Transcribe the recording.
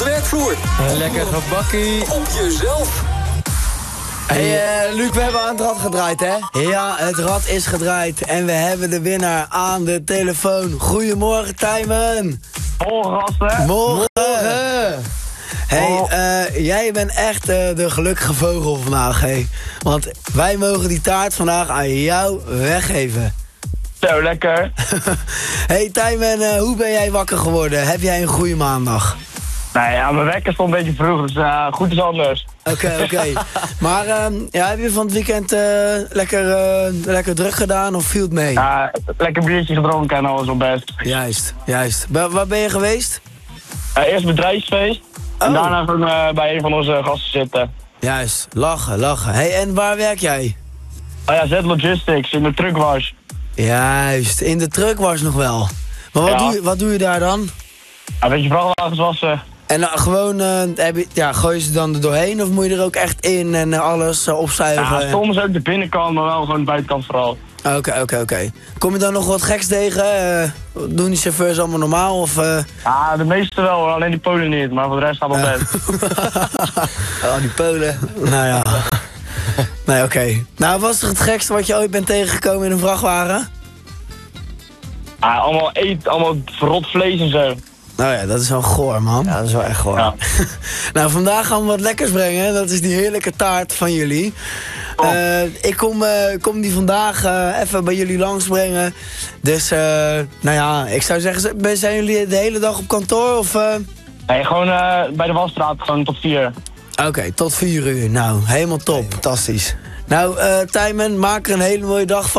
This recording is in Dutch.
de werkvloer. Een lekker gebakkie. Op jezelf. Hey Luc, we hebben aan het rad gedraaid, hè? Ja, het rad is gedraaid en we hebben de winnaar aan de telefoon. Goedemorgen, Tijmen. Morgen, gasten. Morgen. Hey, jij bent echt de gelukkige vogel vandaag, hé. Want wij mogen die taart vandaag aan jou weggeven. Zo, lekker. Hey Tijmen, hoe ben jij wakker geworden? Heb jij een goede maandag? Nou ja, mijn wekker stond een beetje vroeg, dus goed is anders. Oké. Maar ja, heb je van het weekend lekker druk gedaan of viel het mee? Ja, lekker biertje gedronken en alles wel best. Juist. Waar ben je geweest? Eerst bedrijfsfeest en daarna gewoon bij een van onze gasten zitten. Juist, lachen. Hey, en waar werk jij? Oh ja, Z Logistics in de truckwash. Juist, in de truckwash nog wel. Maar wat doe je daar dan? Ja, een beetje vrachtwagens wassen. En gewoon, gooi je ze dan er doorheen of moet je er ook echt in en alles opzuigen? Ja, soms ook de binnenkant, maar wel gewoon de buitenkant vooral. Oké. Kom je dan nog wat geks tegen? Doen die chauffeurs allemaal normaal? Of, Ja, de meeste wel, alleen die Polen niet, maar voor de rest gaat het wel best. Oh, die Polen. Nou ja. Nee, oké. Nou, wat is het gekste wat je ooit bent tegengekomen in een vrachtwagen? Ja, allemaal verrot vlees en zo. Nou ja, dat is wel goor, man. Ja, dat is wel echt goor. Ja. Nou, vandaag gaan we wat lekkers brengen. Dat is die heerlijke taart van jullie. Ik kom die vandaag even bij jullie langsbrengen. Dus, nou ja, ik zou zeggen, zijn jullie de hele dag op kantoor? Of, Nee, gewoon bij de wasstraat, gewoon tot 4. Oké, tot 4 uur. Nou, helemaal top. Fantastisch. Nou, Tijmen, maak er een hele mooie dag van.